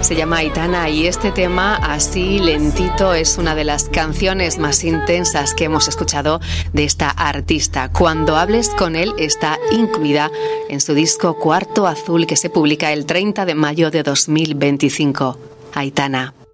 Se llama Aitana y este tema, así lentito, es una de las canciones más intensas que hemos escuchado de esta artista. Cuando hables con él está incluida en su disco Cuarto Azul, que se publica el 30 de mayo de 2025. Aitana.